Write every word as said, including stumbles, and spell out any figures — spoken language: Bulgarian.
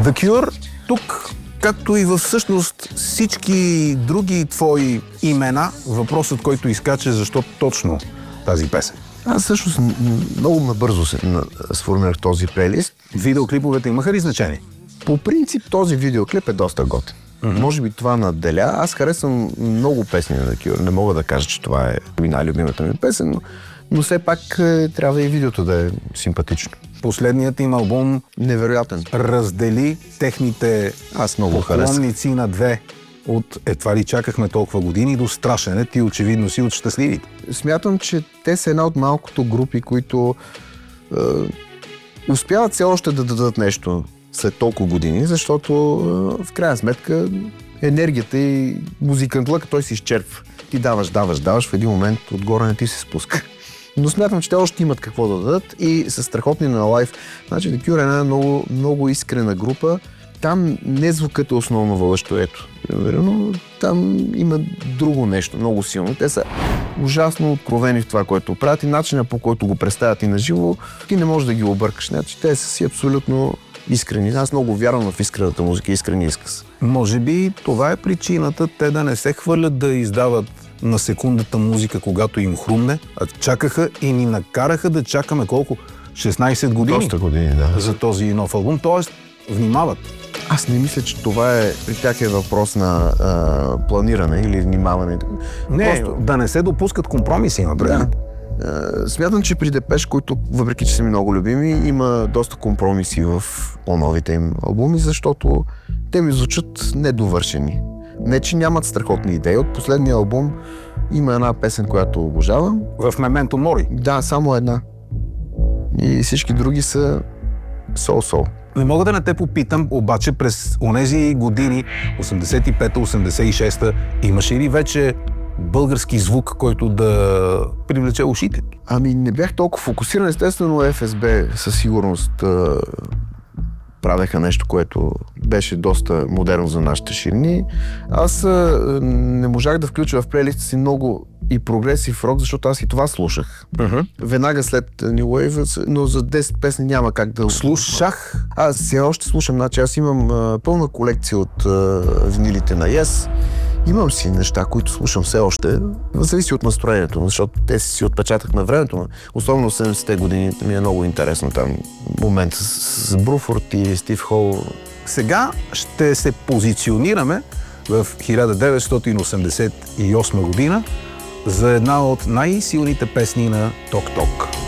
The Cure, тук, както и всъщност всички други твои имена, въпросът, който изкача, защо точно тази песен? Аз всъщност много набързо се сформирах този плейлист. Видеоклиповете имаха ли значение? По принцип този видеоклип е доста готин. Mm-hmm. Може би това надделя. Аз харесвам много песни на The Cure. Не мога да кажа, че това е най-любимата ми песен, но, но все пак е, трябва и видеото да е симпатично. Последният им албум невероятен. Раздели техните Аз много поклонници на две. От едва ли чакахме толкова години до страшене, ти очевидно си от щастливите. Смятам, че те са една от малкото групи, които е, успяват все още да дадат нещо след толкова години, защото е, в крайна сметка енергията и музикантлъка той се изчерпва. Ти даваш, даваш, даваш, в един момент отгоре не ти се спуска. Но смятам, че те още имат какво да дадат и са страхотни на лайв. Значи The Cure е една много, много искрена група. Там не звукът е основно вълъщо, ето. Но там има друго нещо, много силно. Те са ужасно откровени в това, което правят и начина, по който го представят и на живо, ти не можеш да ги объркаш. Значи, те са си абсолютно искрени. Аз много вярвам в искрената музика, искрени изказ. Може би това е причината те да не се хвърлят да издават на секундата музика, когато им хрумне, а чакаха и ни накараха да чакаме колко? шестнайсет години? Доста години, да. За този нов албум, т.е. внимават. Аз не мисля, че това е при тях е въпрос на а, планиране или внимаване. Не, Просто... да не се допускат компромиси, например. Да. Смятам, че при Депеш, които въпреки че са ми много любими, има доста компромиси в по-новите им албуми, защото те ми звучат недовършени. Не, че нямат страхотни идеи. От последния албум има една песен, която обожавам. В Memento Mori? Да, само една. И всички други са сол-сол. Не мога да не те попитам, обаче през онези години, осемдесет и пета осемдесет и шеста, имаше ли вече български звук, който да привлече ушите? Ами не бях толкова фокусиран. Естествено, Еф Ес Би със сигурност правеха нещо, което беше доста модерно за нашите ширини. Аз а, не можах да включа в плейлиста си много и прогресив рок, защото аз и това слушах. Uh-huh. Веднага след New Wave, но за десет песни няма как да... Слушах? Аз все още слушам. Значи аз имам а, пълна колекция от а, винилите на Yes. Имам си неща, които слушам все още. Зависи от настроението, защото те си отпечатах на времето. Особено в седемдесетте години ми е много интересно там момент с, с Бруфорд и Стив Хол. Сега ще се позиционираме в хиляда деветстотин осемдесет и осма година за една от най-силните песни на Ток Ток.